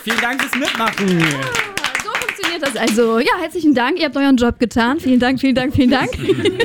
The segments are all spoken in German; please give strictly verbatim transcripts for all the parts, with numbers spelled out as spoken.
Vielen Dank fürs Mitmachen. So funktioniert das also. Ja, herzlichen Dank. Ihr habt euren Job getan. Vielen Dank, vielen Dank, vielen Dank.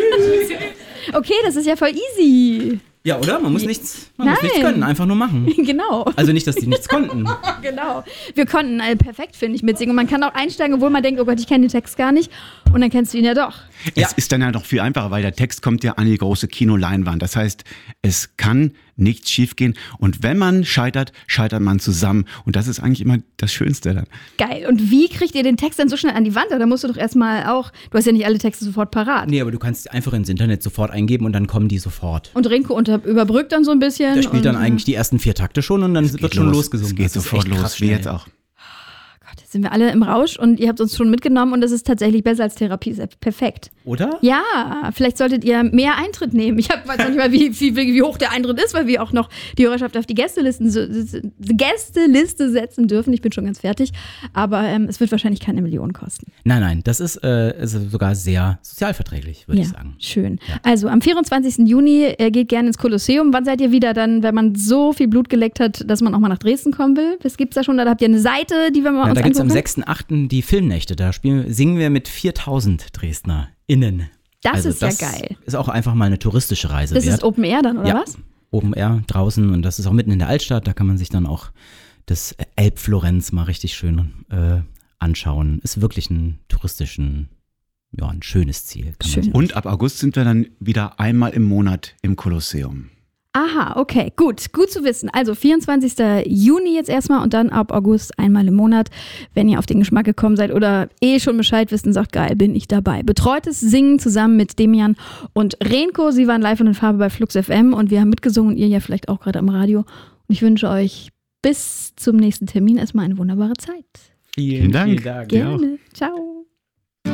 Okay, das ist ja voll easy. Ja, oder? Man muss nichts, man muss nichts können, einfach nur machen. Genau. Also nicht, dass die nichts konnten. Genau. Wir konnten äh, perfekt, finde ich, mitsingen. Und man kann auch einsteigen, obwohl man denkt, oh Gott, ich kenne den Text gar nicht. Und dann kennst du ihn ja doch. Es Ja. ist dann ja noch viel einfacher, weil der Text kommt ja an die große Kinoleinwand. Das heißt, es kann nichts schiefgehen. Und wenn man scheitert, scheitert man zusammen. Und das ist eigentlich immer das Schönste dann. Geil. Und wie kriegt ihr den Text dann so schnell an die Wand? Da musst du doch erstmal auch, du hast ja nicht alle Texte sofort parat. Nee, aber du kannst einfach ins Internet sofort eingeben und dann kommen die sofort. Und Renko unter, überbrückt dann so ein bisschen. Der spielt dann und, eigentlich die ersten vier Takte schon und dann Es wird geht schon los. losgesungen. Es geht Das ist sofort echt krass los, wie schnell. jetzt auch. Gott, jetzt sind wir alle im Rausch und ihr habt uns schon mitgenommen und das ist tatsächlich besser als Therapie. Ist perfekt. Oder? Ja, vielleicht solltet ihr mehr Eintritt nehmen. Ich hab, weiß noch nicht mal, wie, wie, wie hoch der Eintritt ist, weil wir auch noch die Hörerschaft auf die Gästelisten, so, Gästeliste setzen dürfen. Ich bin schon ganz fertig, aber ähm, es wird wahrscheinlich keine Million kosten. Nein, nein, das ist, äh, ist sogar sehr sozialverträglich, würde Ja, ich sagen. schön. Also am vierundzwanzigsten Juni äh, geht gerne ins Kolosseum. Wann seid ihr wieder dann, wenn man so viel Blut geleckt hat, dass man auch mal nach Dresden kommen will? Was gibt's da schon? Da habt ihr eine Seite, die wir mal Ja, uns da gibt es am angucken? sechsten achten die Filmnächte. Da spielen, singen wir mit viertausend DresdnerInnen. Das also ist das ja geil. Ist auch einfach mal eine touristische Reise Das wert. ist Open Air dann, oder ja, was? Open Air draußen und das ist auch mitten in der Altstadt. Da kann man sich dann auch das Elbflorenz mal richtig schön äh, anschauen. Ist wirklich ein touristischen, ja, ein schönes Ziel. Kann Schön. Man Und ab August sind wir dann wieder einmal im Monat im Kolosseum. Aha, okay, gut, gut zu wissen. Also vierundzwanzigsten Juni jetzt erstmal und dann ab August einmal im Monat, wenn ihr auf den Geschmack gekommen seid oder eh schon Bescheid wisst und sagt, geil, bin ich dabei. Betreutes Singen zusammen mit Demian und Renko. Sie waren live und in Farbe bei Flux F M und wir haben mitgesungen und ihr ja vielleicht auch gerade am Radio. Und ich wünsche euch bis zum nächsten Termin erstmal eine wunderbare Zeit. Vielen, Vielen Dank. Vielen Dank. Ja. Gerne. Ciao.